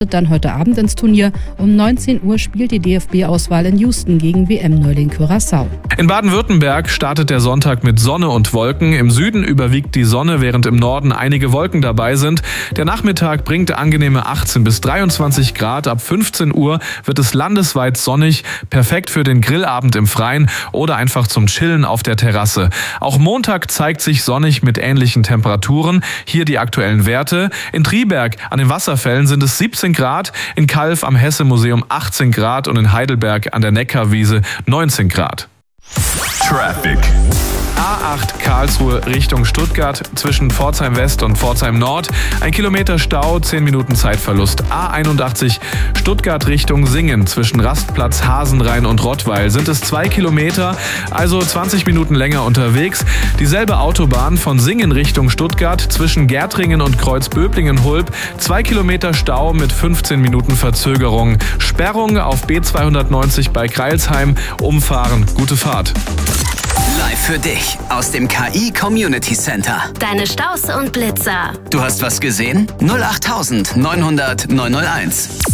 Dann heute Abend ins Turnier. Um 19 Uhr spielt die DFB-Auswahl in Houston gegen WM-Neuling Curaçao. In Baden-Württemberg startet der Sonntag mit Sonne und Wolken. Im Süden überwiegt die Sonne, während im Norden einige Wolken dabei sind. Der Nachmittag bringt angenehme 18 bis 23 Grad. Ab 15 Uhr wird es landesweit sonnig, perfekt für den Grillabend im Freien oder einfach zum Chillen auf der Terrasse. Auch Montag zeigt sich sonnig mit ähnlichen Temperaturen. Hier die aktuellen Werte. In Triberg an den Wasserfällen sind es 17 Grad, in Calw am Hesse-Museum 18 Grad und in Heidelberg an der Neckarwiese 19 Grad. Traffic. A8 Karlsruhe Richtung Stuttgart zwischen Pforzheim West und Pforzheim Nord. 1 Kilometer Stau, 10 Minuten Zeitverlust. A81 Stuttgart Richtung Singen zwischen Rastplatz Hasenrhein und Rottweil sind es 2 Kilometer, also 20 Minuten länger unterwegs. Dieselbe Autobahn von Singen Richtung Stuttgart zwischen Gärtringen und Kreuzböblingen-Hulb. 2 Kilometer Stau mit 15 Minuten Verzögerung. Sperrung auf B290 bei Crailsheim. Umfahren. Gute Fahrt. Live für dich aus dem KI Community Center. Deine Staus und Blitzer. Du hast was gesehen? 08900 901.